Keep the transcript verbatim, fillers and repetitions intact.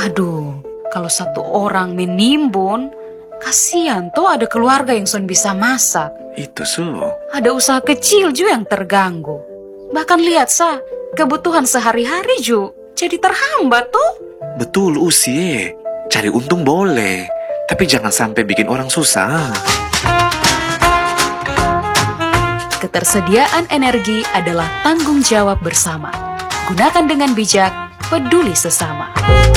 Aduh, kalau satu orang menimbun, kasihan tuh ada keluarga yang son bisa masak. Itu Su. Ada usaha kecil juga yang terganggu. Bahkan lihat Sa, kebutuhan sehari-hari juga jadi terhambat tuh. Betul Usi, cari untung boleh, tapi jangan sampai bikin orang susah. Ketersediaan energi adalah tanggung jawab bersama. Gunakan dengan bijak, peduli sesama.